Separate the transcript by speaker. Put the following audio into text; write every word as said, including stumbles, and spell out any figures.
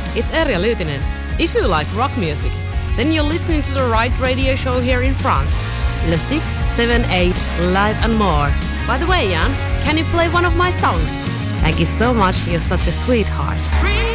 Speaker 1: it's Erja Lyytinen. If you like rock music, then you're listening to the right radio show here in France. Le six seven eight Live and More. By the way, Jan, can you play one of my songs? Thank you so much, you're such a sweetheart. Bring